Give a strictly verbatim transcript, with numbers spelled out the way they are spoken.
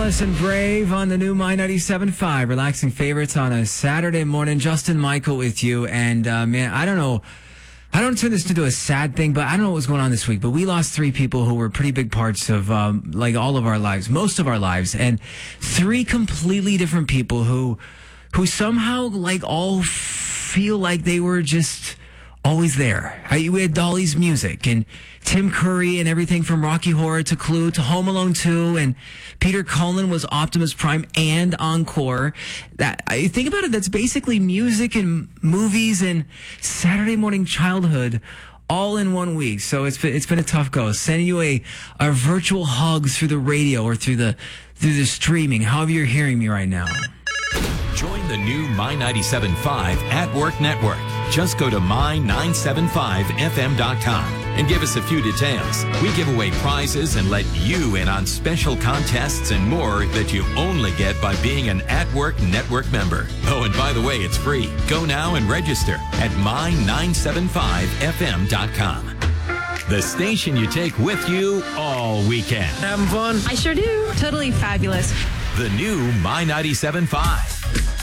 Alice and Brave on the new My ninety-seven point five. Relaxing favorites on a Saturday morning. Justin Michael with you. And, uh, man, I don't know. I don't turn this into a sad thing, but I don't know what was going on this week. But we lost three people who were pretty big parts of, um, like, all of our lives, most of our lives. And three completely different people who, who somehow, like, all feel like they were just always there. I, we had Dolly's Music and Tim Curry and everything from Rocky Horror to Clue to Home Alone two, and Peter Cullen was Optimus Prime and Encore. That I think about it, that's basically music and movies and Saturday morning childhood all in one week. So it's been, it's been a tough go. Sending you a, a virtual hug through the radio or through the through the streaming, however you're hearing me right now. Join the new My ninety-seven point five at Work Network. Just go to my nine seven five f m dot com and give us a few details. We give away prizes and let you in on special contests and more that you only get by being an At Work Network member. Oh, and by the way, it's free. Go now and register at my nine seven five f m dot com. The station you take with you all weekend. Having fun? I sure do. Totally fabulous. The new My ninety-seven point five.